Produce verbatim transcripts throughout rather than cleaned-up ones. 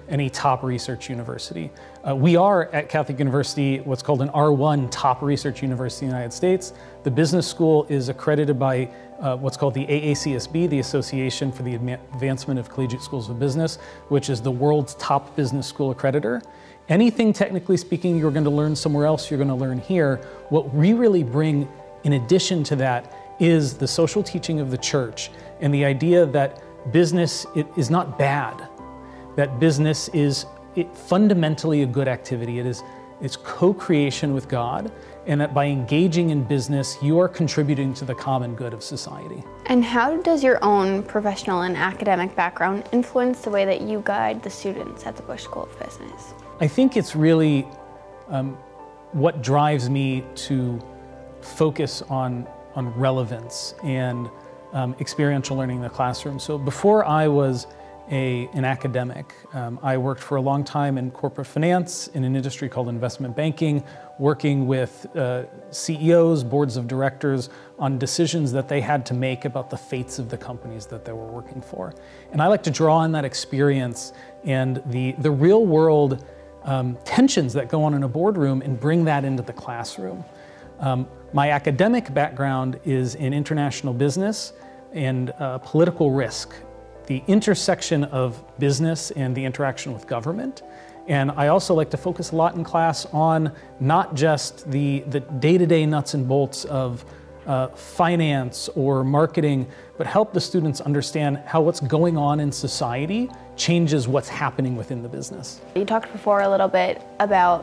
any top research university. Uh, we are at Catholic University what's called an R one top research university in the United States. The business school is accredited by uh, what's called the A A C S B, the Association for the Advancement of Collegiate Schools of Business, which is the world's top business school accreditor. Anything technically speaking you're going to learn somewhere else, you're going to learn here. What we really bring in addition to that is the social teaching of the church and the idea that business it is not bad, that business is it fundamentally a good activity. It is it's co-creation with God, and that by engaging in business, you are contributing to the common good of society. And how does your own professional and academic background influence the way that you guide the students at the Bush School of Business? I think it's really um, what drives me to focus on, on relevance and um, experiential learning in the classroom. So before I was a, an academic, um, I worked for a long time in corporate finance in an industry called investment banking, working with uh, C E Os, boards of directors on decisions that they had to make about the fates of the companies that they were working for. And I like to draw on that experience and the, the real world Um, tensions that go on in a boardroom and bring that into the classroom. Um, my academic background is in international business and uh, political risk, the intersection of business and the interaction with government. And I also like to focus a lot in class on not just the, the day-to-day nuts and bolts of uh, finance or marketing, but help the students understand how what's going on in society changes what's happening within the business. You talked before a little bit about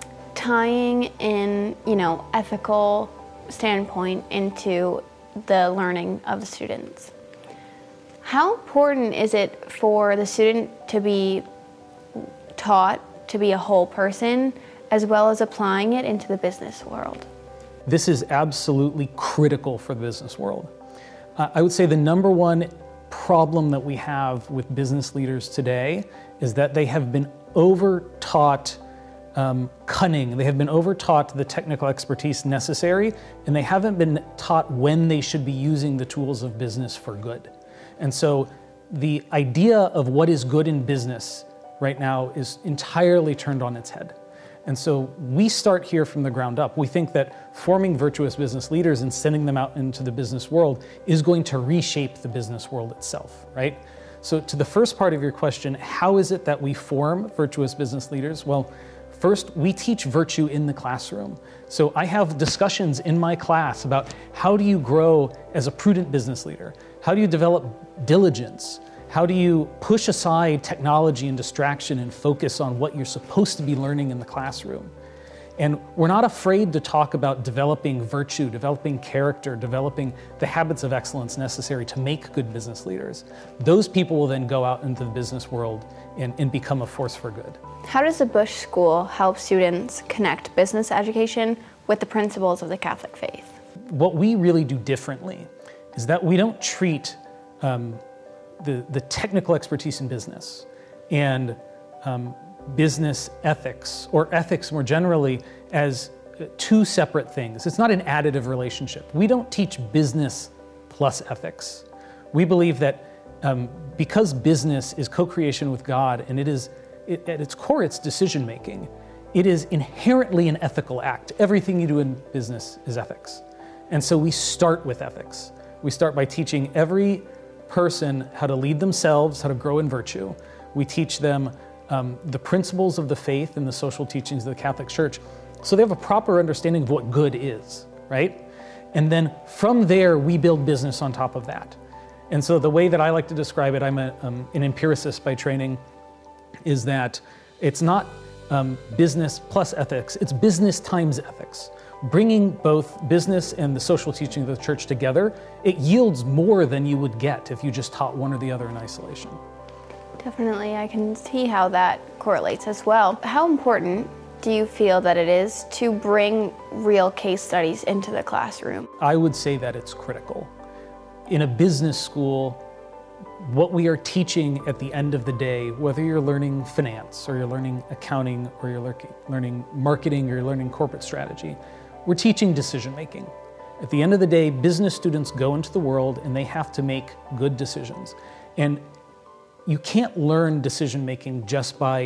tying in, you know, ethical standpoint into the learning of the students. How important is it for the student to be taught to be a whole person as well as applying it into the business world? This is absolutely critical for the business world. Uh, I would say the number one problem that we have with business leaders today is that they have been over-taught um, cunning. They have been over-taught the technical expertise necessary, and they haven't been taught when they should be using the tools of business for good. And so the idea of what is good in business right now is entirely turned on its head. And so we start here from the ground up. We think that forming virtuous business leaders and sending them out into the business world is going to reshape the business world itself, right? So to the first part of your question, how is it that we form virtuous business leaders? Well, first, we teach virtue in the classroom. So I have discussions in my class about how do you grow as a prudent business leader? How do you develop diligence? How do you push aside technology and distraction and focus on what you're supposed to be learning in the classroom? And we're not afraid to talk about developing virtue, developing character, developing the habits of excellence necessary to make good business leaders. Those people will then go out into the business world and, and become a force for good. How does the Bush School help students connect business education with the principles of the Catholic faith? What we really do differently is that we don't treat um, The, the technical expertise in business and um, business ethics, or ethics more generally, as two separate things. It's not an additive relationship. We don't teach business plus ethics. We believe that um, because business is co-creation with God, and it is, it, at its core, it's decision making, it is inherently an ethical act. Everything you do in business is ethics. And so we start with ethics. We start by teaching every person how to lead themselves, how to grow in virtue. We teach them um, the principles of the faith and the social teachings of the Catholic Church, so they have a proper understanding of what good is, right? And then from there, we build business on top of that. And so the way that I like to describe it, I'm a, um, an empiricist by training, is that it's not um, business plus ethics, it's business times ethics. Bringing both business and the social teaching of the church together, it yields more than you would get if you just taught one or the other in isolation. Definitely, I can see how that correlates as well. How important do you feel that it is to bring real case studies into the classroom? I would say that it's critical. In a business school, what we are teaching at the end of the day, whether you're learning finance or you're learning accounting or you're learning marketing or you're learning corporate strategy, we're teaching decision making. At the end of the day, business students go into the world and they have to make good decisions. And you can't learn decision making just by